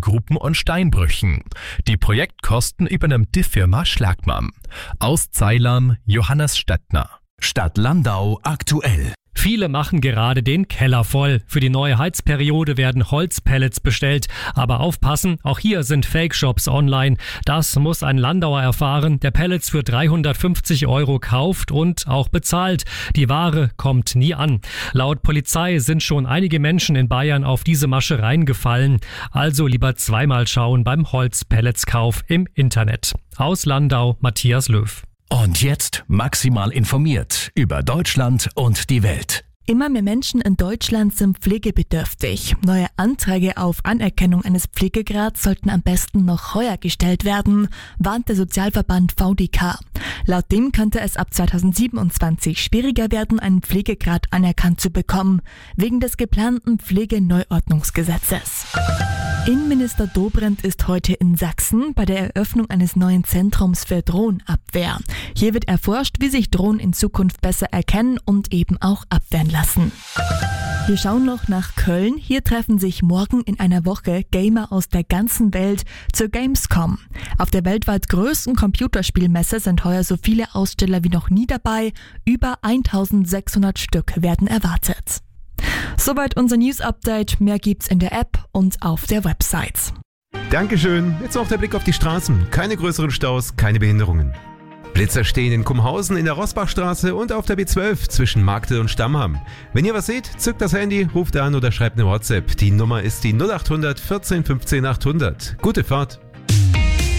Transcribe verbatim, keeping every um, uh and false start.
Gruppen und Steinbrüchen. Die Projektkosten übernimmt die Firma Schlagmann. Aus Zeilam Johannes Stettner. Stadt Landau aktuell. Viele machen gerade den Keller voll. Für die neue Heizperiode werden Holzpellets bestellt. Aber aufpassen, auch hier sind Fake-Shops online. Das muss ein Landauer erfahren, der Pellets für dreihundertfünfzig Euro kauft und auch bezahlt. Die Ware kommt nie an. Laut Polizei sind schon einige Menschen in Bayern auf diese Masche reingefallen. Also lieber zweimal schauen beim Holzpelletskauf im Internet. Aus Landau, Matthias Löw. Und jetzt maximal informiert über Deutschland und die Welt. Immer mehr Menschen in Deutschland sind pflegebedürftig. Neue Anträge auf Anerkennung eines Pflegegrads sollten am besten noch heuer gestellt werden, warnt der Sozialverband V D K. Laut dem könnte es ab zweitausendsiebenundzwanzig schwieriger werden, einen Pflegegrad anerkannt zu bekommen, wegen des geplanten Pflegeneuordnungsgesetzes. Innenminister Dobrindt ist heute in Sachsen bei der Eröffnung eines neuen Zentrums für Drohnenabwehr. Hier wird erforscht, wie sich Drohnen in Zukunft besser erkennen und eben auch abwehren lassen. Wir schauen noch nach Köln. Hier treffen sich morgen in einer Woche Gamer aus der ganzen Welt zur Gamescom. Auf der weltweit größten Computerspielmesse sind heuer so viele Aussteller wie noch nie dabei. Über eintausendsechshundert Stück werden erwartet. Soweit unser News-Update. Mehr gibt's in der App und auf der Website. Dankeschön. Jetzt noch der Blick auf die Straßen. Keine größeren Staus, keine Behinderungen. Blitzer stehen in Kumhausen in der Rossbachstraße und auf der B zwölf zwischen Markte und Stammham. Wenn ihr was seht, zückt das Handy, ruft an oder schreibt eine WhatsApp. Die Nummer ist die null acht hundert vierzehn fünfzehn achthundert. Gute Fahrt.